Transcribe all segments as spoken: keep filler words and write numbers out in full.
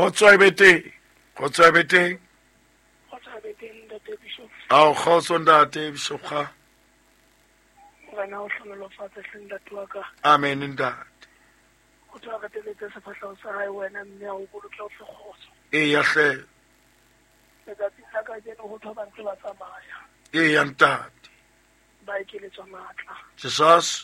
Kgotso e be teng. Kgotso e be teng. Kgotso e be teng Ntate Bishop. Ao kgotso ntate Bishop ga. Wena o hlonolofatsa hle ntate wa ka. Amen ntate. O tla ka teletse sefahlao sa hae wena mme a o bolokela o se kgotso. E ya hle. Letsatsi la ka jeno ho thoba ntse ba tsamaya. E ya ntate. Ba ikeletswa matla. Jesus.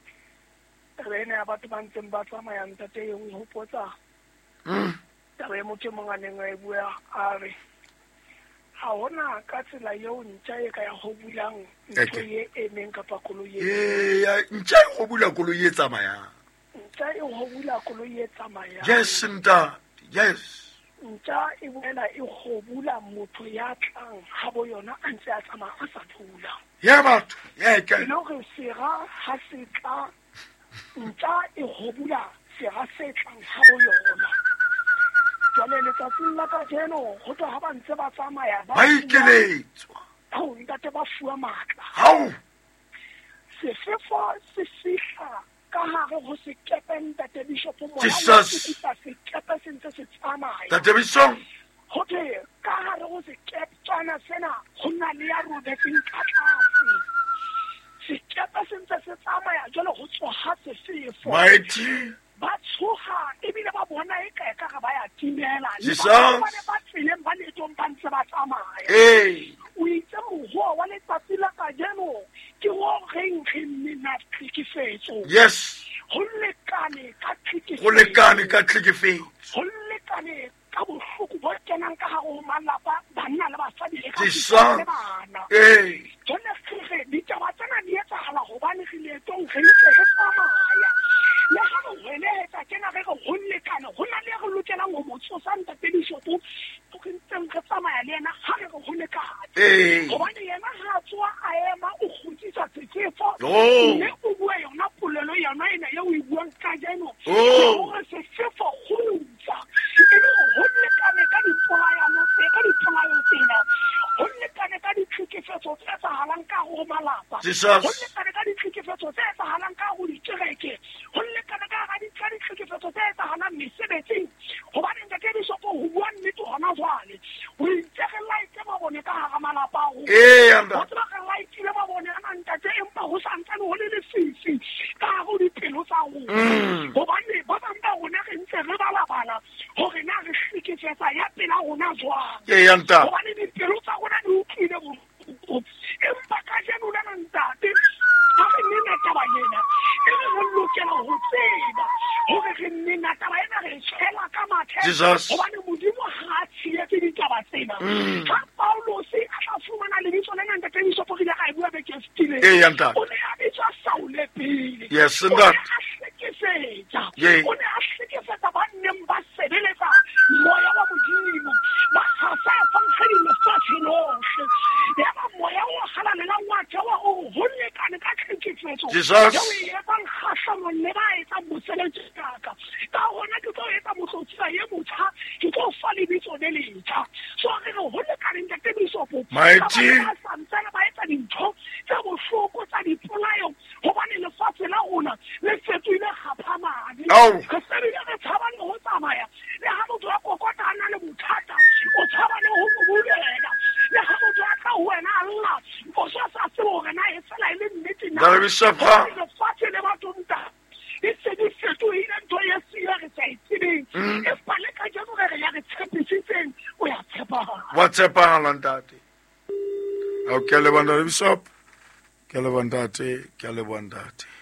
Re ne a batho ba ntseng ba tsamaya ntate e nngwe hopotsa. Mm. Taba e motho mong a neng a e bua a re ha hona ka tsela eo ntja e ka ya ho bulang ntho e emeng kapa koloi e. Eh ya ntja e go bula koloi e tsamayang. Ntja e ho bula koloi e tsamayang. Yes ntate. Yes. Ntja e boela e go bula motho ya tlang ha bo yona a ntse a tsamaya a sa thula. Ya batho ya ka. Le hore sera ha se tla ntja e go bula sera se tlang ha bo yona. Jwale letsatsing la ka jeno go tloha ba ntse ba tsamaya ba ikeletswa. Ho ntate ba fuwa matla. Hao. Sefefo se fihla ka hare ho sekepe Ntate Bishop mo Jesus. sekepe se ntse se tsamaya. Ntate Bishop. Ho te ka hare ho sekepe tsana sena ho na le ya robetseng ka tlase. Sekepe se ntse se tsamaya jwale ho tshoha sefefo. Mighty. Ba tshoha ebile ba bona e ka ka ba ya timela. Jesus. Ba ba tseleng ba le tong ba ntse ba tsamaya. Eh. O itse moho wa letsatsi la ka jeno ke ho reng re nna tlhekefetso. Yes. Ho lekane ka tlhekefetso. Go lekane ka tlhekefetso. Ho lekane ka bohloko bo kenang ka hare ho malapa banna le basadi le ka bana. Eh. Jone re ditaba tsena di etsahala hobane re letong re ntse re tsamaya. Le ha re lehetsa kena re go ho lekane ho na le re lokelang ho motsosa Ntate Bishop o ke ntseng re tsamaya le yena ha re go ho lekane. Eh. Hobane yena ha tswa a ema o kgutsisa tsefo. Oh. Le o bua yona polelo yona ena ye o e buang ka jeno. Oh. Hore sefefo khutsa. E le ho lekane ka dipolaya tse ka dipolaya tsena. Ho lekane ka ditlhekefetso tse tsahalang ka ho malapa. Jesus. Ho lekane ka ditlhekefetso tse tsahalang ka ho dikereke. Ho lekane ka ga ditlhekefetso tse tsahalang mesebetsing. Hobane Ntate Bishop ho bua nnete hona jwale. O itsekela itse ba bone ka hara malapa ho. Eh anda. Ho tsaka la itse ba bone ana ntate empa ho santsane ho le lefifi ka ho dipelo tsa ho. Hobane ba bang ba rona re ntse re balabala hore na re hlekefetsa ya pela rona jwang. Eh anda. Hobane dipelo tsa rona di utlwile bo. Empa ka jeno lana ntate ha re nne taba yena e re lokela ho tseba hore re nne taba ena re tshela ka mathe. Jesus. Hobane modimo ha tshiyetse ditaba tsena. Ha Paulo se a tla fumana le ditso lena Ntate Bishop re ya ga e bua be ke stile. Eh anda. O ne a bitsa Saule pele. Yes nda. Yeah. O ne a hlekefetsa ba nneng ba sebeletsa moya wa modimo. Ba hasa fankgedi lefatshe lohle. Ya ba moya o halalela wa tsewa o ho lekane ka tlhekefetso. Jesus. Ya o etsang kgahlanong le ba etsang mosebetsi ka ka. Ka hona ke tlo etsa motlotsi ye motjha ke tlo fa lebitso le letjha. So re ho lekane Ntate Bishop. Mighty. Ba santsane ba etsa dintho tsa bohloko tsa dipolayo hobane lefatshe la rona le fetohile kgaphamane. Re sebile re tshaba le ho tsamaya le ha motho a kokota a na le bothata o tshaba le ho bulela le ha motho a tla ho wena Allah o sa sa tsebo hore na e fela e le nnete na. Ntate Bishop ga. Lefatshe le batho nta e se di fetohile ntho ya siya re sa itsebeng. E pale ka jeno re ya re tshepisitseng o ya tshepahala. Wa tshepahala ntate. Okay le banda Bishop. Ke le banda te, ke le banda te.